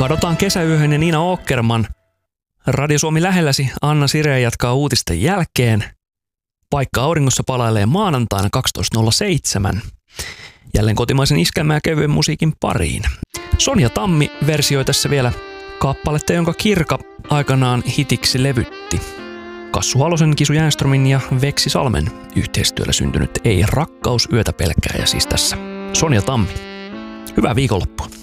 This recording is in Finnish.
Kadotaan kesäyöhön ja Niina Åkerman. Radio Suomi lähelläsi Anna Sireen jatkaa uutisten jälkeen. Paikka auringossa palailee maanantaina 12.07. Jälleen kotimaisen iskelmän ja kevyen musiikin pariin. Sonja Tammi versioi tässä vielä kappaletta, jonka Kirka aikanaan hitiksi levytti. Kassu Halosen, Kisu Jäänstromin ja Veksi Salmen yhteistyöllä syntynyt Ei rakkaus yötä pelkkää, ja siis tässä Sonja Tammi. Hyvää viikonloppua.